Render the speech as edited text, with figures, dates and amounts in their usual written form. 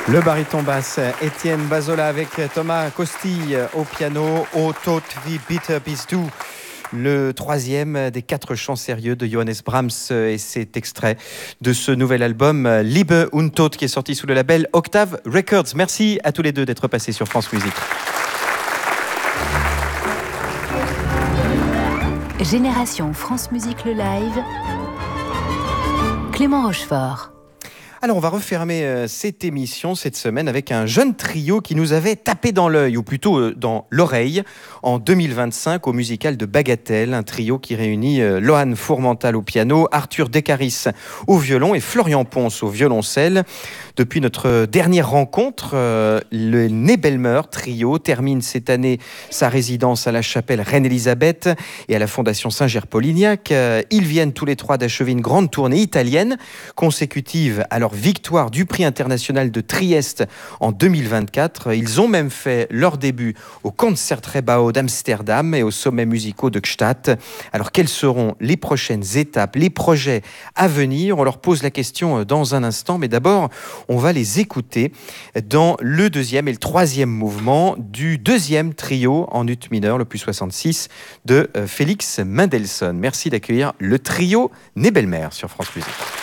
Le baryton basse Étienne Bazola avec Thomas Costille au piano, Au Tod wie bitter bist du. Le troisième des 4 chants sérieux de Johannes Brahms, et c'est extrait de ce nouvel album Liebe und Tod qui est sorti sous le label Octave Records. Merci à tous les deux d'être passés sur France Musique. Génération France Musique le live, Clément Rochefort. Alors on va refermer cette émission cette semaine avec un jeune trio qui nous avait tapé dans l'œil, ou plutôt dans l'oreille, en 2025 au musical de Bagatelle. Un trio qui réunit Lohan Fourmental au piano, Arthur Descaris au violon et Florian Ponce au violoncelle. Depuis notre dernière rencontre, le Nebelmer Trio termine cette année sa résidence à la chapelle Reine-Élisabeth et à la Fondation Saint-Ger-Polignac. Ils viennent tous les trois d'achever une grande tournée italienne consécutive à leur victoire du prix international de Trieste en 2024. Ils ont même fait leur début au Concertgebouw d'Amsterdam et aux sommets musicaux de Gstaad. Alors quelles seront les prochaines étapes, les projets à venir? On leur pose la question dans un instant, mais d'abord on va les écouter dans le deuxième et le troisième mouvement du deuxième trio en ut mineur, le plus 66 de Félix Mendelssohn. Merci d'accueillir le trio Nebelmer sur France Musique.